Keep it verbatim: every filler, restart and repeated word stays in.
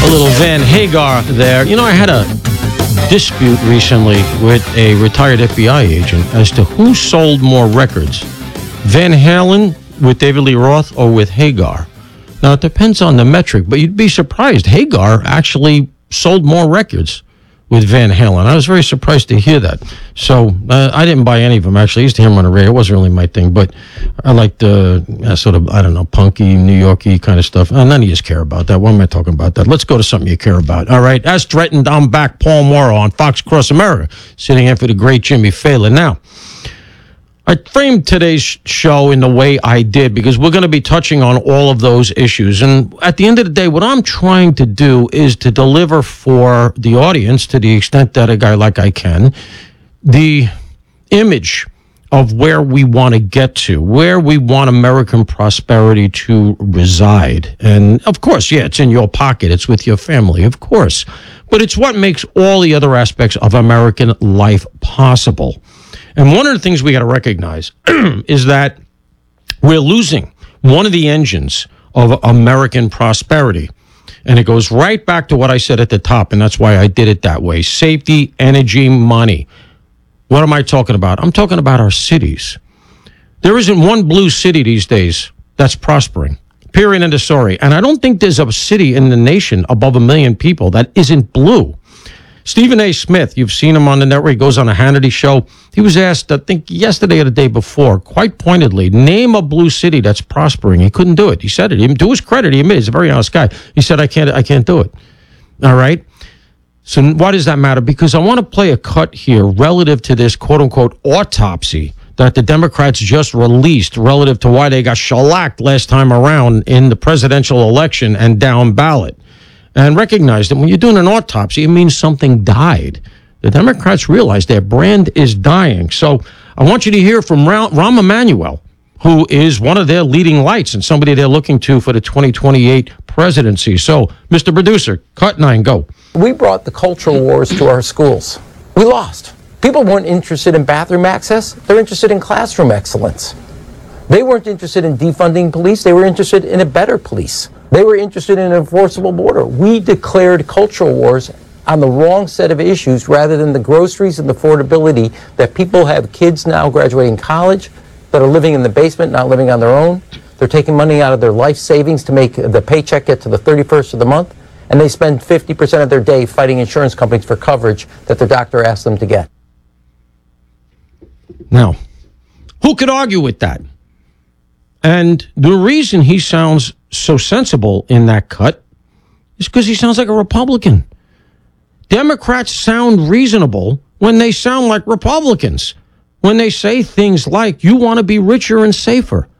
little Van Hagar there. You know, I had a dispute recently with a retired F B I agent as to who sold more records, Van Halen with David Lee Roth or with Hagar. Now, it depends on the metric, but you'd be surprised. Hagar actually sold more records with Van Halen. I was very surprised to hear that. So uh, I didn't buy any of them, actually. I used to hear them on the radio. It wasn't really my thing, but I liked uh, uh, sort of, I don't know, punky, New Yorky kind of stuff. Uh, none of you care about that. Why am I talking about that? Let's go to something you care about. All right, as threatened, I'm back. Paul Morrow on Fox Across America, sitting in for the great Jimmy Fallon. Now, I framed today's show in the way I did because we're going to be touching on all of those issues. And at the end of the day, what I'm trying to do is to deliver for the audience, to the extent that a guy like I can, the image of where we want to get to, where we want American prosperity to reside. And of course, yeah, it's in your pocket. It's with your family, of course. But it's what makes all the other aspects of American life possible. And one of the things we got to recognize is that we're losing one of the engines of American prosperity. And it goes right back to what I said at the top, and that's why I did it that way. Safety, energy, money. What am I talking about? I'm talking about our cities. There isn't one blue city these days that's prospering. Period, end of story. And I don't think there's a city in the nation above a million people that isn't blue. Stephen A. Smith, you've seen him on the network. He goes on a Hannity show. He was asked, I think yesterday or the day before, quite pointedly, name a blue city that's prospering. He couldn't do it. He said it. He, to his credit, he admitted. He's a very honest guy. He said, I can't, I can't do it. All right? So why does that matter? Because I want to play a cut here relative to this quote-unquote autopsy that the Democrats just released relative to why they got shellacked last time around in the presidential election and down ballot. And recognize that when you're doing an autopsy, it means something died. The Democrats realize their brand is dying. So I want you to hear from Rahm Emanuel, who is one of their leading lights and somebody they're looking to for the twenty twenty-eight presidency. So, Mister Producer, cut nine, go. We brought the cultural wars to our schools. We lost. People weren't interested in bathroom access. They're interested in classroom excellence. They weren't interested in defunding police. They were interested in a better police. They were interested in an enforceable border. We declared cultural wars on the wrong set of issues rather than the groceries and the affordability that people have kids now graduating college that are living in the basement, not living on their own. They're taking money out of their life savings to make the paycheck get to the thirty-first of the month, and they spend fifty percent of their day fighting insurance companies for coverage that their doctor asked them to get. Now, who could argue with that? And the reason he sounds so sensible in that cut is because he sounds like a Republican. Democrats sound reasonable when they sound like Republicans. When they say things like, you want to be richer and safer.